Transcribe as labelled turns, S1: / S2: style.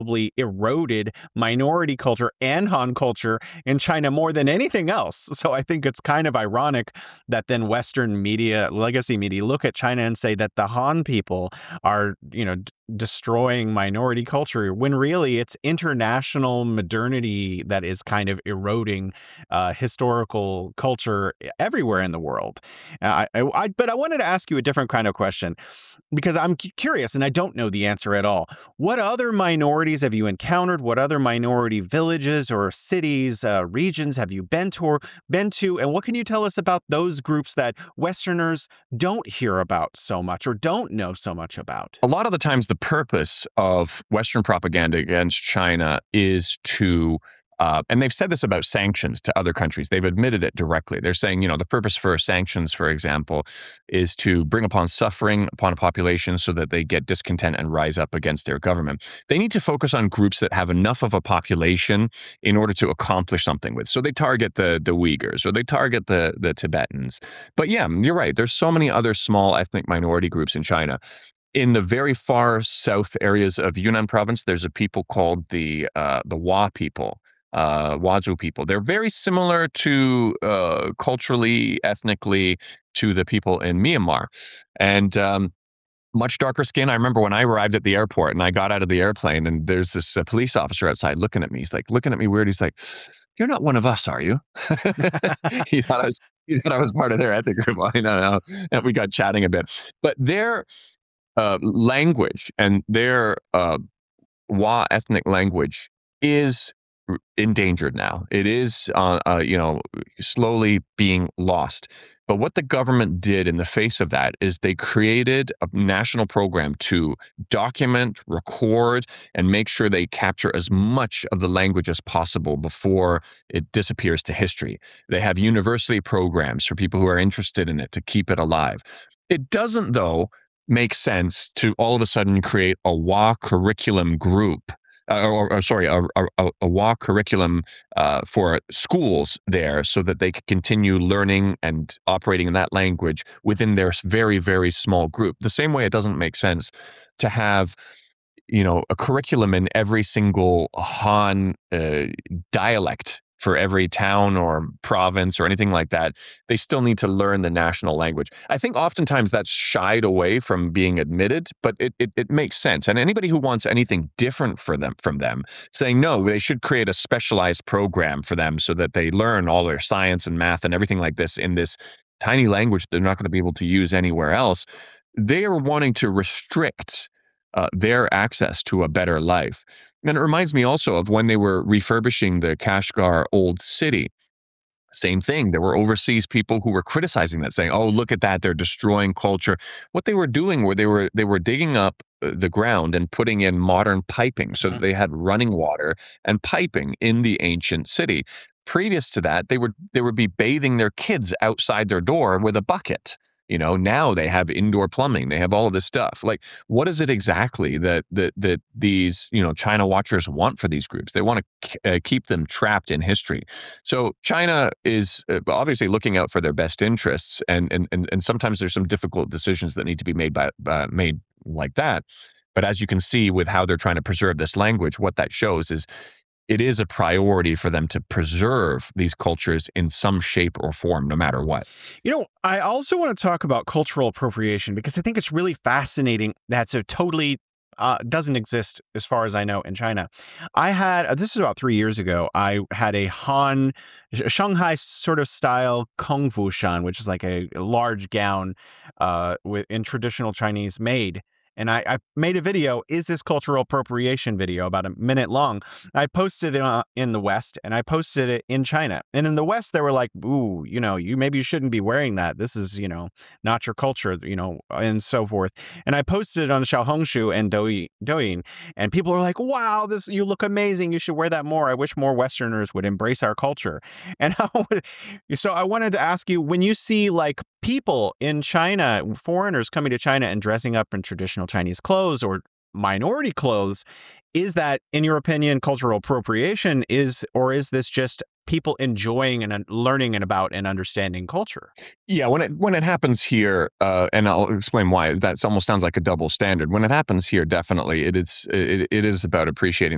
S1: probably eroded minority culture and Han culture in China more than anything else. So I think it's kind of ironic that then Western media, legacy media, look at China and say that the Han people are, destroying minority culture when really it's international modernity that is kind of eroding historical culture everywhere in the world. But I wanted to ask you a different kind of question because I'm curious and I don't know the answer at all. What other minorities have you encountered? What other minority villages or cities, regions have you been to, and what can you tell us about those groups that Westerners don't hear about so much or don't know so much about?
S2: A lot of the times, the purpose of Western propaganda against China is to, and they've said this about sanctions to other countries. They've admitted it directly. They're saying, the purpose for sanctions, for example, is to bring upon suffering upon a population so that they get discontent and rise up against their government. They need to focus on groups that have enough of a population in order to accomplish something with. So they target the Uyghurs or they target the Tibetans. But yeah, you're right. There's so many other small ethnic minority groups in China. In the very far south areas of Yunnan province, there's a people called the Hua people, Huazu people. They're very similar to culturally, ethnically, to the people in Myanmar, and much darker skin. I remember when I arrived at the airport and I got out of the airplane, and there's this police officer outside looking at me. He's like looking at me weird. He's like, "You're not one of us, are you?" He thought I was. He thought I was part of their ethnic group. Well, no. And we got chatting a bit, but their language and their Wa ethnic language is endangered now. It is, slowly being lost. But what the government did in the face of that is they created a national program to document, record, and make sure they capture as much of the language as possible before it disappears to history. They have university programs for people who are interested in it to keep it alive. It doesn't, though, make sense to all of a sudden create a WA curriculum group, a WA curriculum for schools there so that they could continue learning and operating in that language within their very, very small group. The same way it doesn't make sense to have a curriculum in every single Han dialect for every town or province or anything like that. They still need to learn the national language. I think oftentimes that's shied away from being admitted, but it makes sense. And anybody who wants anything different from them, saying no, they should create a specialized program for them so that they learn all their science and math and everything like this in this tiny language they're not going to be able to use anywhere else. They are wanting to restrict their access to a better life. And it reminds me also of when they were refurbishing the Kashgar old city. Same thing. There were overseas people who were criticizing that, saying, "Oh, look at that! They're destroying culture." What they were doing were they were digging up the ground and putting in modern piping so that they had running water and piping in the ancient city. Previous to that, they would be bathing their kids outside their door with a bucket. Now they have indoor plumbing. They have all of this stuff. Like, what is it exactly that these, China watchers want for these groups? They want to keep them trapped in history. So China is obviously looking out for their best interests, and sometimes there's some difficult decisions that need to be made made like that. But as you can see with how they're trying to preserve this language, what that shows is it is a priority for them to preserve these cultures in some shape or form, no matter what.
S1: I also want to talk about cultural appropriation because I think it's really fascinating that so totally doesn't exist as far as I know in China. I had, this is about 3 years ago, I had a Shanghai sort of style Kung Fu Shan, which is like a large gown in traditional Chinese made. And I made a video, is this cultural appropriation video, about a minute long. I posted it in the West and I posted it in China. And in the West, they were like, ooh, you shouldn't be wearing that. This is, not your culture, and so forth. And I posted it on Xiaohongshu and Douyin. And people were like, wow, you look amazing. You should wear that more. I wish more Westerners would embrace our culture. And so I wanted to ask you, when you see like people in China, foreigners coming to China and dressing up in traditional Chinese clothes or minority clothes, is that, in your opinion, cultural appropriation, or is this just people enjoying and learning about and understanding culture?
S2: Yeah, when it happens here, and I'll explain why. That almost sounds like a double standard. When it happens here, definitely it is about appreciating